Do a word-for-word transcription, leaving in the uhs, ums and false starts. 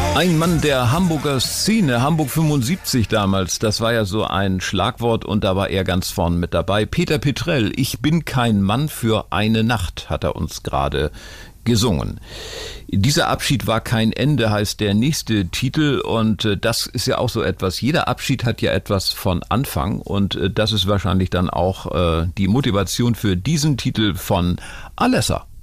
Ein Mann der Hamburger Szene, Hamburg fünfundsiebzig damals, das war ja so ein Schlagwort und da war er ganz vorn mit dabei. Peter Petrell, ich bin kein Mann für eine Nacht, hat er uns gerade gesungen. Dieser Abschied war kein Ende, heißt der nächste Titel, und äh, das ist ja auch so etwas. Jeder Abschied hat ja etwas von Anfang, und äh, das ist wahrscheinlich dann auch äh, die Motivation für diesen Titel von Alessa.